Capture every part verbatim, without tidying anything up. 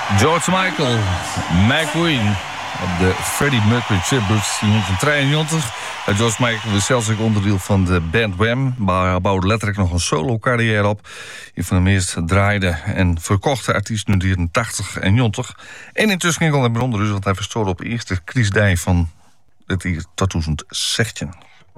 George Michael, McQueen. Op de Freddie Mercury Tribute in negentien drieënnegentig. George Michael was zelfs ook onderdeel van de band Wham. Maar hij bouwde letterlijk nog een solo-carrière op. Een van de meest draaide en verkochte artiesten in de jaren tachtig en negentig. En intussen ging hij bijzonder dus, want hij verstoorde op de eerste kriesdij van het jaar tweeduizend zestien.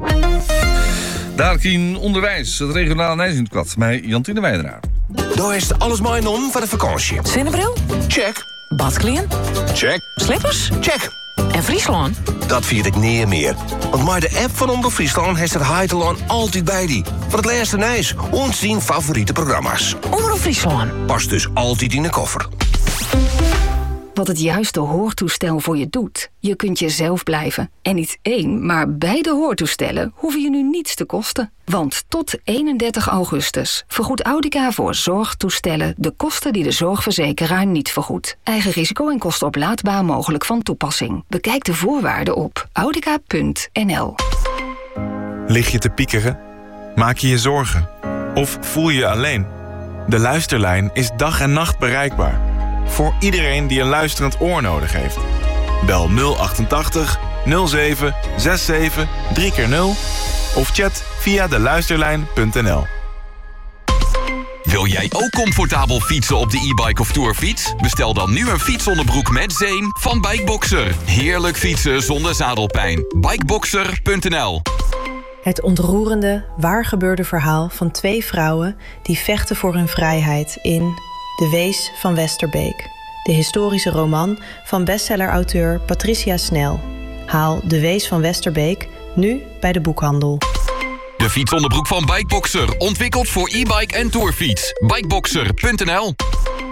Daar in onderwijs, het regionale Nijs-in-het-Kwad, met Jantine Weidenaar. Daar is alles mooi om voor de vakantie. Zonnebril? Check. Badkleren? Check. Slippers? Check. En Friesland? Dat vier ik niet meer. Want maar de app van Omroep Friesland heeft er Heitelaan altijd bij die. Van het laatste nieuws, ons zien favoriete programma's. Omroep Friesland. Past dus altijd in de koffer. Wat het juiste hoortoestel voor je doet. Je kunt jezelf blijven. En niet één, maar beide hoortoestellen hoeven je nu niets te kosten. Want tot eenendertig augustus vergoedt Audica voor zorgtoestellen de kosten die de zorgverzekeraar niet vergoedt. Eigen risico en kosten oplaadbaar mogelijk van toepassing. Bekijk de voorwaarden op audica punt n l. Lig je te piekeren? Maak je je zorgen? Of voel je je alleen? De Luisterlijn is dag en nacht bereikbaar. Voor iedereen die een luisterend oor nodig heeft. Bel nul achtentachtig nul zeven zevenenzestig drie keer nul of chat via de luisterlijn punt n l. Wil jij ook comfortabel fietsen op de e-bike of tourfiets? Bestel dan nu een fietsonderbroek met zeem van Bikeboxer. Heerlijk fietsen zonder zadelpijn. Bikeboxer punt n l. Het ontroerende, waargebeurde verhaal van twee vrouwen die vechten voor hun vrijheid in De Wees van Westerbeek. De historische roman van bestsellerauteur Patricia Snel. Haal De Wees van Westerbeek nu bij de boekhandel. De fietsonderbroek van Bikeboxer. Ontwikkeld voor e-bike en tourfiets. Bikeboxer punt n l.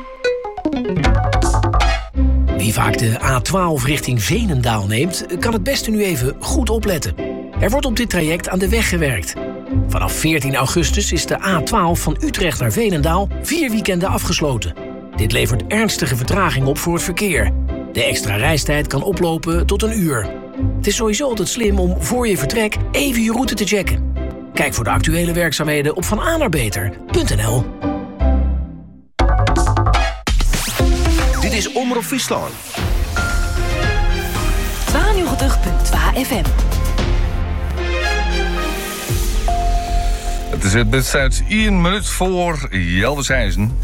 Wie vaak de A twaalf richting Veenendaal neemt, kan het beste nu even goed opletten. Er wordt op dit traject aan de weg gewerkt. Vanaf veertien augustus is de A twaalf van Utrecht naar Veenendaal vier weekenden afgesloten. Dit levert ernstige vertraging op voor het verkeer. De extra reistijd kan oplopen tot een uur. Het is sowieso altijd slim om voor je vertrek even je route te checken. Kijk voor de actuele werkzaamheden op van a naar beter punt n l. Dit is Omroep Friesland. tweeënnegentig punt twee F M. Het is het best uit één minuut voor Jeldersijzen.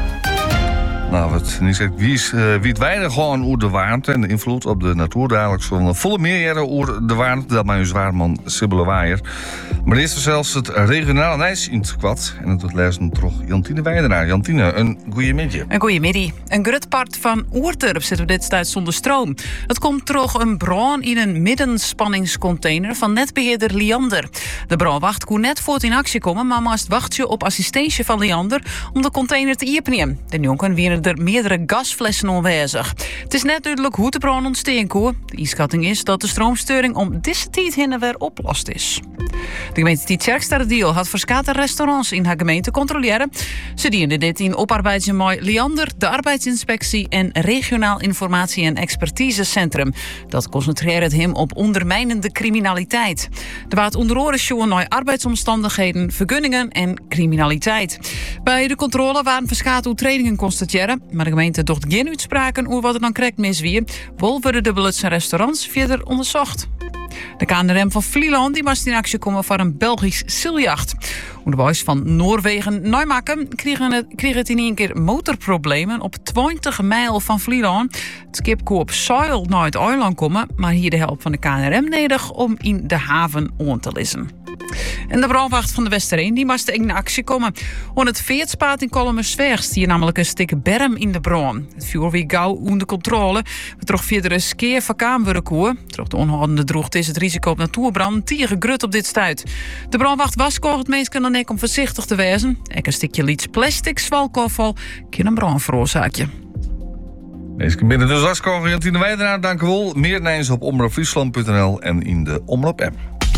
Nou, wat niet zegt, wie is uh, wie het weinig gewoon over de warmte en de invloed op de natuur dadelijk zo'n volle meerjaren over de warmte dat mijn zwaarman Sibylle Waaier. Maar eerst zelfs het regionale Nijs in het kwad. En dat lezen we terug Jantine Weidenaar. Jantine, een goeie middag. Een goeie middag. Een groot part van Oerterp zitten we dit tijd zonder stroom. Het komt terug een brand in een middenspanningscontainer van netbeheerder Liander. De brandwacht kon net voort in actie komen, maar moest wachten op assistentie van Liander om de container te openen. De jongen waren er meerdere gasflessen aanwezig. Het is net duidelijk hoe de brand ontstaan kon. De inschatting is dat de stroomstoring om deze tijd heen en weer oplost is. De gemeente Tietjerkstad had verschillende restaurants in haar gemeente controleren. Ze dienen dit in oparbeiding met Liander, de arbeidsinspectie en regionaal informatie- en expertisecentrum. Dat concentreert hem op ondermijnende criminaliteit. Er waard onder andere sjoen naar arbeidsomstandigheden, vergunningen en criminaliteit. Bij de controle waren verschillende overtredingen constateren, maar de gemeente docht geen uitspraken over wat er dan correct mis wie. Wel worden de belutse restaurants verder onderzocht. De K N R M van Vlieland die moest in actie komen voor een Belgisch zeiljacht. De boys van Noorwegen Nijmegen kregen het, kregen het in één keer motorproblemen op twintig mijl van Vlieland. Het schip kon op zeil naar het eiland komen, maar hier de hulp van de K N R M nodig om in de haven aan te lissen. En de brandwacht van de Westereen die moest in actie komen. On het veertspaad in Kolmersveerst hier namelijk een stuk berm in de brand. Het vuur weer gauw onder controle. We trokken verder een skeer van kamerkoer. Troch de onhoudende droogte is het risico op natuurbrand tegen grut op dit stuit. De brandwacht was kocht het mensen dan nek om voorzichtig te wezen. Ek een stukje liets plastic zwalkofval kan een brand veroorzaken. Deze binnen de Zaskoog, Jantine Weidenaar, dank u wel. Meer nieuws op omroep friesland punt n l en in de Omroep-app.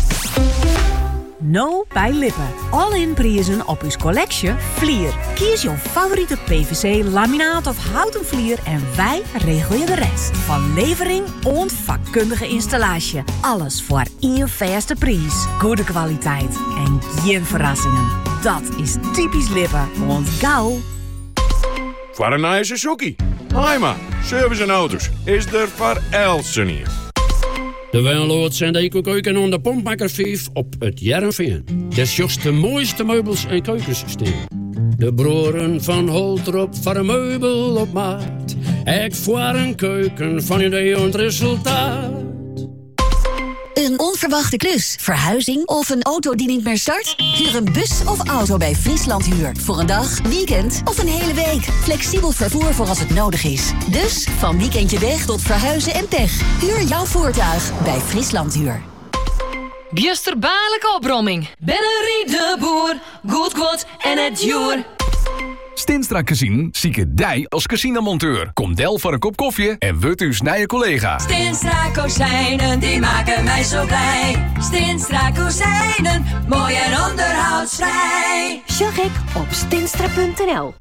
No bij Lippen. All-in prijzen op uw collectie Vlier. Kies jouw favoriete P V C, laminaat of houten vlier en wij regelen je de rest. Van levering en vakkundige installatie. Alles voor één vaste prijs. Goede kwaliteit en geen verrassingen. Dat is typisch Lippen, want gauw. Voor een nieuwe Suzuki. Heima, service en auto's is er voor Elsen hier. De Wijnloord zijn de eco-keuken aan de Pompmaker vijf op het Jerrenveen. Daar sjochts de mooiste meubels en keukens staan. De broeren van Holtrop voor een meubel op maat. Echt voor een keuken van idee en resultaat. Een onverwachte klus, verhuizing of een auto die niet meer start? Huur een bus of auto bij Friesland Huur. Voor een dag, weekend of een hele week. Flexibel vervoer voor als het nodig is. Dus van weekendje weg tot verhuizen en pech. Huur jouw voertuig bij Friesland Huur. Bjusterbaarlijke opbromming. Ben een de boer, goed god en het joer. Stinstra Casino zieke dij als casinomonteur. Kom del voor een kop koffie en word uw snije collega. Stinstra kozijnen, die maken mij zo blij. Stinstra kozijnen, mooi en onderhoudsvrij. Zorg ik op stinstra punt n l.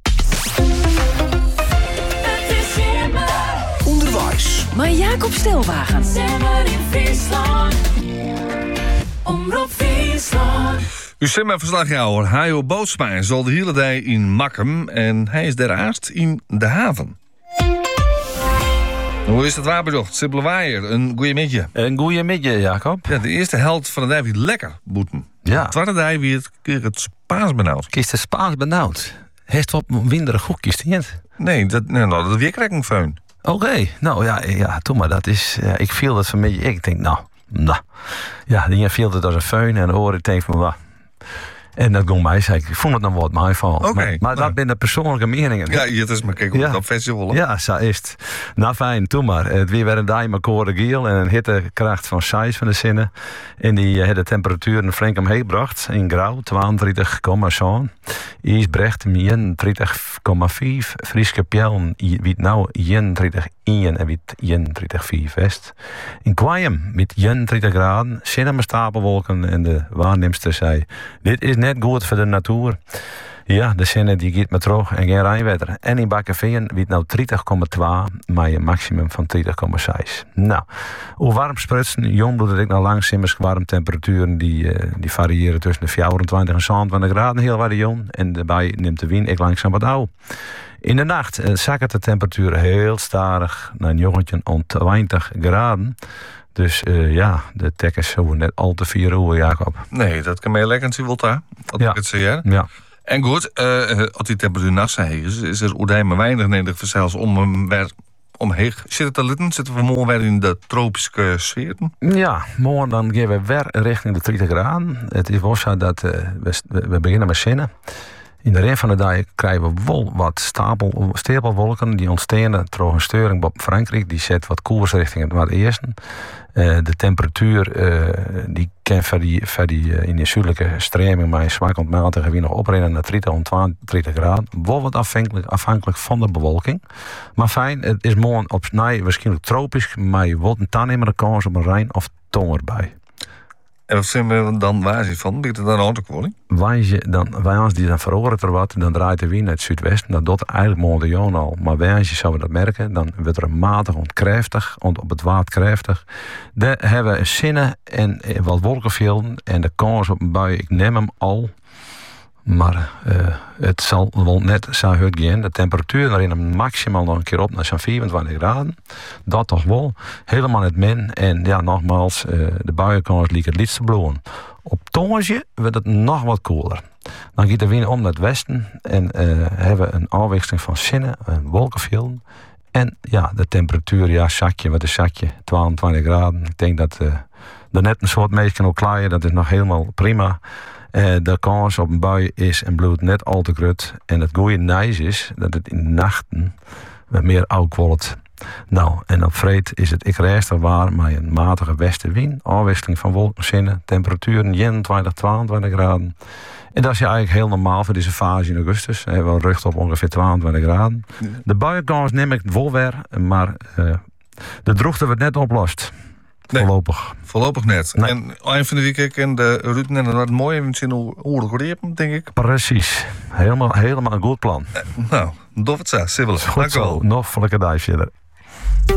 Het is simmer. Onderwijs. Maar Jacob Stelwagen. Simmer in Friesland. Omroep Friesland. U zit mijn verslagjouwer Hajo Bootsma zal de hele dag in Makkum en hij is deraast in de haven. Hoe is het waar bedocht? Sibylle Waaier, een goeie midje. Een goeie midje, Jacob. Ja, de eerste helft van de dag weer lekker, boeten. Ja. Het tweede dag weer het, keer het Spaans benauwd. Kies de Spaans benauwd? Heeft wat minder goed kiest? Nee, dat, nee, nou, dat weer krijg ik een feun. Oké, okay. nou ja, ja, toen maar dat is. Ja, ik viel dat van beetje. Ik denk, nou, nou. Ja, die viel het als een feun en de oren denk van wat. En dat ging mij, zei ik, ik vond het nog wat mijn val. Okay, maar maar nou. Dat zijn de persoonlijke meningen. Ja, het is maar kijk op ja. dat festival. Ja, zo is het. Nou fijn, toen maar. Het weer werd een dag met koren giel en een hittekracht van zes van de zinnen. En die uh, had de temperatuur flink omheen gebracht. In grauw, tweeëntwintig komma zeven. Ijsbrecht, eenentwintig komma vijf. Frieske Pjellen, wie nou eenentwintig komma één en wie eenentwintig komma vier west. In Kwaaiem, met eenentwintig graden, zinnen met stapelwolken. En de waarnemster zei, dit is net goed voor de natuur. Ja, de zinnen die gaat maar terug en geen rijnwetter. En in Bakkeveen wiet nou dertig komma twee, maar een maximum van dertig komma zes. Nou, hoe warm sprutsen, jong bloed ik nou langs immers warm temperaturen die, uh, die variëren tussen de vierentwintig en zevenentwintig graden heel waar jong. En daarbij neemt de wind ik langzaam wat ouw. In de nacht uh, zakken de temperatuur heel stadig naar een jongetje om twintig graden. Dus uh, ja, de tekkers zo net al te vier uur, Jacob. Nee, dat kan mij lekker zien, daar. Wat ja. ik het zeg. Ja. En goed, uh, als die temperatuur nacht is, is er oerdij maar weinig nodig voor zelfs om hem weer omheen. Zit het te litten? Zitten we morgen weer in de tropische sfeer? Ja, morgen dan gaan we weer richting de dertig graden. Het is wel zo dat uh, we, we beginnen met zinnen. In de rest van de dag krijgen we wel wat stapel, stapelwolken die ontstaan door een steuring op Frankrijk. Die zet wat koers richting het noordesten. Uh, de temperatuur uh, die kan voor die, voor die, uh, in de zuidelijke stroming maar zwak ontmatige weer nog oprennen naar dertig tot tweeëntwintig graden. Wel wat afhankelijk, afhankelijk van de bewolking. Maar fijn, het is morgen op snij waarschijnlijk tropisch, maar je wilt een tan in de kans op een rein of tonger bij. En wat zijn we dan waar van? Begint het dan een autokwalling? Wij dan, wij als die dan verovert er wat, dan draait de wind naar het zuidwesten. Dat doet eigenlijk morgen de joon al. Maar wij als zouden dat merken, dan wordt er matig ontkräftig, ont op het water kräftig. Daar hebben we zinnen en wat wolkenvelden en de kans op een bui, ik neem hem al. Maar uh, het zal wel net zo hard gaan. De temperatuur daarin een maximaal nog een keer op naar zo'n vierentwintig graden. Dat toch wel. Helemaal het min. En ja, nogmaals, uh, de buienkans liep het liefst te bloeien. Op Tongensje wordt het nog wat koeler. Dan gaat de wind om naar het westen. En uh, hebben we een afwisseling van zinnen, een wolkenvelden. En ja, de temperatuur, ja, zakje, wat een zakje, tweeëntwintig graden. Ik denk dat uh, er net een soort meisje ook klaaien. Dat is nog helemaal prima. Uh, de kans op een bui is en bloed net al te groot. En het goede nieuws is dat het in de nachten meer oud wordt. Nou, en op vreed is het ik reistig waar, maar een matige westenwind, afwisseling van wolkenzinnen, temperaturen eenentwintig, tweeëntwintig graden. En dat is ja eigenlijk heel normaal voor deze fase in augustus. We hebben rug op ongeveer tweeëntwintig graden. De buienkans neem ik wel weer, maar uh, de droogte wordt net oplost. Nee, voorlopig. Voorlopig net. Nee. En een van de weekend en de route en dat het mooi in zin hoe denk ik. Precies. Helemaal, helemaal een goed plan. Eh, nou, doe het zo, Sibylle. Goed zo. Nog voor lekker dag verder.